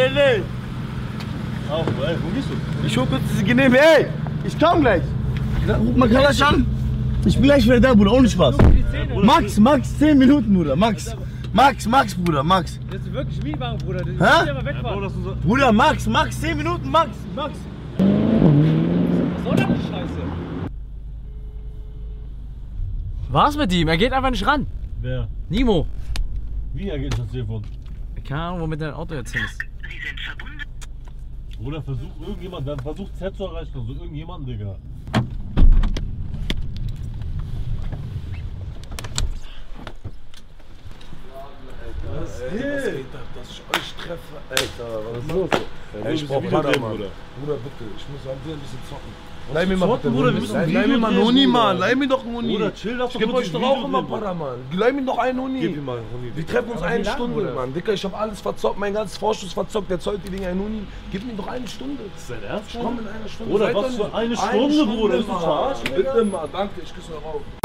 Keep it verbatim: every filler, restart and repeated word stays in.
ey, ey. Ach, ey, wo gehst du? Ich hol kurz diese Genehme, ey. Ich komm gleich. Ruf mal Kalasch an. Ich bin gleich wieder da, Bruder, ohne Spaß. Max, Max, zehn Minuten, Bruder, Max. Max, Max, Bruder, Max. Das ist wirklich Mietwagen, Bruder. Das Hä? ja mal wegfahren. So Bruder, Max, Max, zehn Minuten, Max, Max. Was soll das die Scheiße? Was mit ihm? Er geht einfach nicht ran. Wer? Nimo. Wie, er geht das Telefon? Keine Ahnung, womit dein Auto jetzt hin ist. Oder versucht irgendjemand, dann versucht Z zu erreichen, also irgendjemanden, Digga. Was geht? Was geht ab, dass ich euch treffe? Alter, was ist los? Ey, ich brauch Bruder, Bruder. Bruder, bitte, ich muss am ein bisschen zocken. Leih mir mal bitte, Bruder, wir müssen ein Leih mir Video mal einen drehen, Huni, Bruder. Mann. Leih mir doch einen Huni. Bruder, chill, lass Ich doch geb kurz euch ein doch Video auch immer drehen, Para, Mann. Leih mir doch einen Huni. Gib ihm mal einen Huni. Wir treffen uns Aber eine wie lang, Stunde, Bruder? Mann. Dicker, ich hab alles verzockt, mein ganzes Vorschuss verzockt. Der zollt die Dinge einen Huni. Gib mir doch eine Stunde. Ist dein Ernst? Ich komm in einer Stunde. Bruder, Seid was doch für nicht- eine Stunde, Bruder? Das ist Mann. verarschen, Digga. Bitte mal, danke, ich küsse eure Augen.